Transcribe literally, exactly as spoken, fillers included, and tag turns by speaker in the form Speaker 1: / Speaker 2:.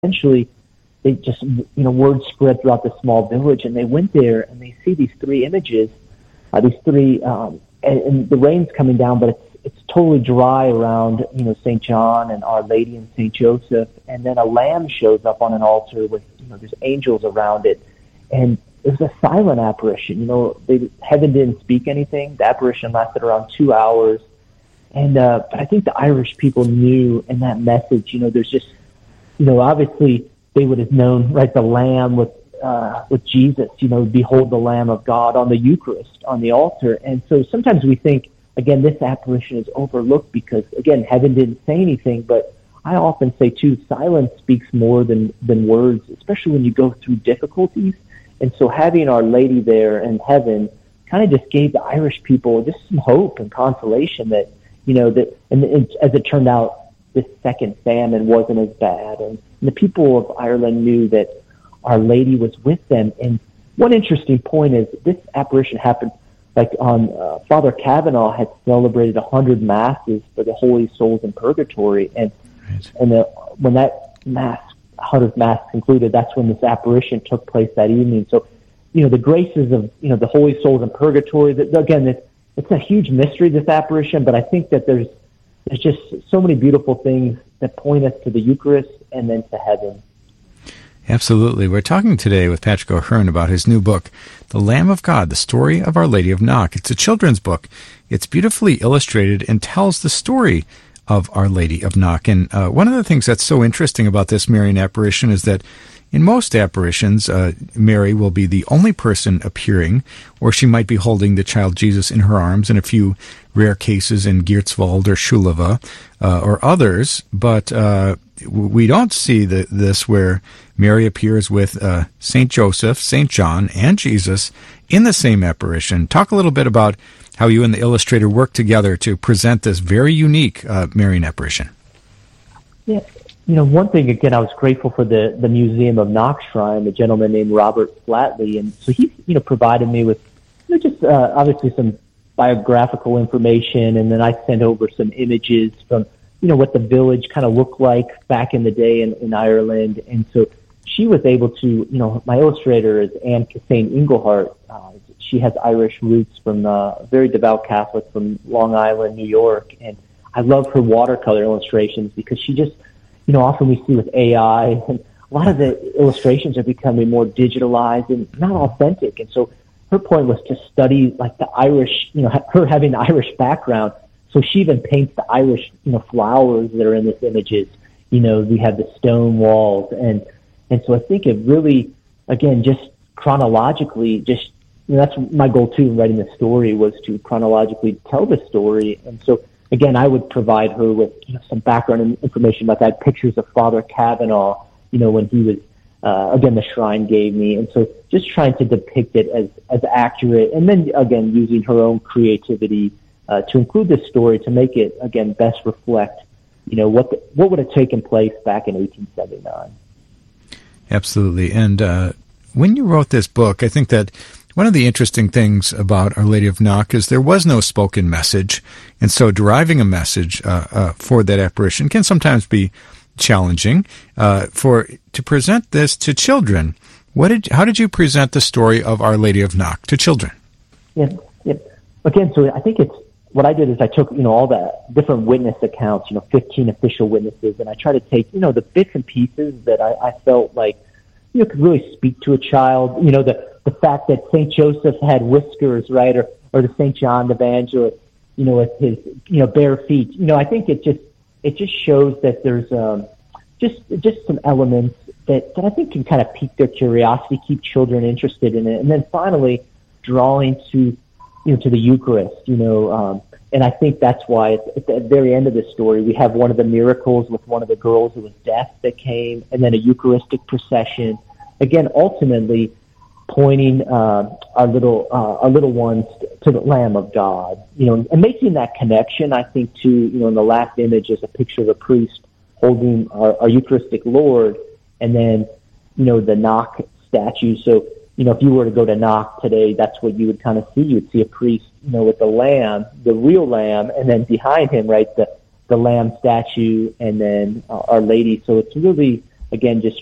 Speaker 1: eventually they just, you know, word spread throughout the small village, and they went there and they see these three images, uh, these three, um, and, and the rain's coming down, but it's it's totally dry around, you know, Saint John and Our Lady and Saint Joseph, and then a lamb shows up on an altar with, you know, there's angels around it, and it was a silent apparition. You know, they, heaven didn't speak anything. The apparition lasted around two hours, and uh, but I think the Irish people knew in that message, you know, there's just, you know, obviously they would have known, right, the lamb with uh, with Jesus, you know, behold the Lamb of God on the Eucharist, on the altar. And so sometimes we think, again, this apparition is overlooked because, again, heaven didn't say anything, but I often say, too, silence speaks more than, than words, especially when you go through difficulties. And so having Our Lady there in heaven kind of just gave the Irish people just some hope and consolation that, you know, that, and it, as it turned out, this second famine wasn't as bad. And, and the people of Ireland knew that Our Lady was with them. And one interesting point is this apparition happened like on uh, Father Kavanaugh had celebrated a hundred masses for the holy souls in purgatory, and right. and the, when that mass, hundredth mass concluded, that's when this apparition took place that evening. So, you know, the graces of, you know, the holy souls in purgatory. That, again, it's, it's a huge mystery, this apparition, but I think that there's there's just so many beautiful things that point us to the Eucharist and then to heaven.
Speaker 2: Absolutely. We're talking today with Patrick O'Hearn about his new book, The Lamb of God, The Story of Our Lady of Knock. It's a children's book. It's beautifully illustrated and tells the story of Our Lady of Knock. And uh, one of the things that's so interesting about this Marian apparition is that in most apparitions, uh, Mary will be the only person appearing, or she might be holding the child Jesus in her arms in a few rare cases in Geertswald or Schulava uh, or others. But uh, we don't see the, this where Mary appears with uh, Saint Joseph, Saint John, and Jesus in the same apparition. Talk a little bit about how you and the illustrator work together to present this very unique uh, Marian apparition.
Speaker 1: Yeah. You know, one thing, again, I was grateful for the, the Museum of Knox Shrine, a gentleman named Robert Flatley. And so he, you know, provided me with, you know, just uh, obviously some biographical information. And then I sent over some images from, you know, what the village kind of looked like back in the day in, in Ireland. And so she was able to, you know, my illustrator is Anne Cassane Englehart. Uh, she has Irish roots from uh, a very devout Catholic from Long Island, New York. And I love her watercolor illustrations because she just, you know, often we see with A I, and a lot of the illustrations are becoming more digitalized and not authentic. And so her point was to study, like, the Irish, you know, her having the Irish background. So she even paints the Irish, you know, flowers that are in these images. You know, we have the stone walls. And, and so I think it really, again, just chronologically, just, you know, that's my goal, too, in writing the story, was to chronologically tell the story. And so, again, I would provide her with, you know, some background information about that, pictures of Father Kavanaugh, you know, when he was, uh, again, the shrine gave me. And so just trying to depict it as, as accurate. And then, again, using her own creativity uh, to include this story to make it, again, best reflect, you know, what the, what would have taken place back in eighteen seventy-nine.
Speaker 2: Absolutely. And uh, when you wrote this book, I think that one of the interesting things about Our Lady of Knock is there was no spoken message, and so deriving a message uh, uh, for that apparition can sometimes be challenging. Uh, for to present this to children, what did how did you present the story of Our Lady of Knock to children?
Speaker 1: Yeah, yeah. Again, so I think it's what I did is I took, you know, all the different witness accounts, you know, fifteen official witnesses, and I tried to take, you know, the bits and pieces that I, I felt like, you know, could really speak to a child. You know, the the fact that Saint Joseph had whiskers, right, or or the Saint John the Evangelist, you know, with his, you know, bare feet. You know, I think it just it just shows that there's um, just just some elements that, that I think can kind of pique their curiosity, keep children interested in it, and then finally drawing to, you know, to the Eucharist. You know, um, and I think that's why it's, at the very end of the story we have one of the miracles with one of the girls who was deaf that came, and then a Eucharistic procession. Again, ultimately pointing uh, our little uh, our little ones to the Lamb of God, you know, and making that connection. I think too, you know, in the last image is a picture of a priest holding our, our Eucharistic Lord, and then, you know, the Knock statue. So, you know, if you were to go to Knock today, that's what you would kind of see. You would see a priest, you know, with the lamb, the real lamb, and then behind him, right, the the lamb statue, and then uh, Our Lady. So it's really, again, just